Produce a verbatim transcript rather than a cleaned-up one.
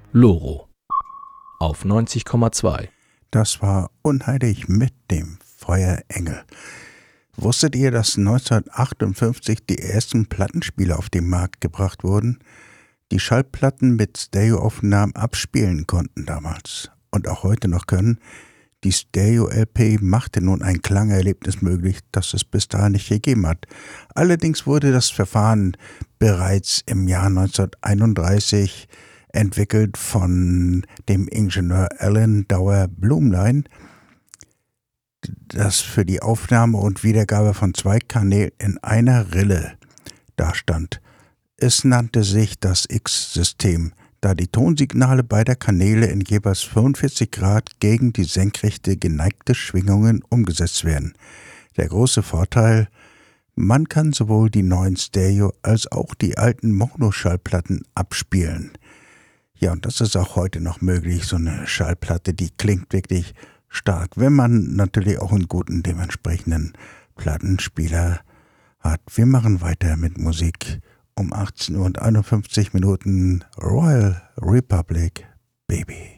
Loro auf neunzig Komma zwei. Das war Unheilig mit dem Feuerengel. Wusstet ihr, dass neunzehnhundertachtundfünfzig die ersten Plattenspieler auf den Markt gebracht wurden, die Schallplatten mit Stereoaufnahmen abspielen konnten damals und auch heute noch können? Die Stereo-L P machte nun ein Klangerlebnis möglich, das es bis dahin nicht gegeben hat. Allerdings wurde das Verfahren bereits im Jahr neunzehnhunderteinunddreißig entwickelt von dem Ingenieur Alan Dower Blumlein, das für die Aufnahme und Wiedergabe von zwei Kanälen in einer Rille dastand. Es nannte sich das X-System, da die Tonsignale beider Kanäle in jeweils fünfundvierzig Grad gegen die senkrechte geneigte Schwingungen umgesetzt werden. Der große Vorteil: Man kann sowohl die neuen Stereo- als auch die alten Monoschallplatten abspielen. Ja, und das ist auch heute noch möglich, so eine Schallplatte, die klingt wirklich stark, wenn man natürlich auch einen guten, dementsprechenden Plattenspieler hat. Wir machen weiter mit Musik. Um achtzehn Uhr und einundfünfzig Minuten Royal Republic Baby.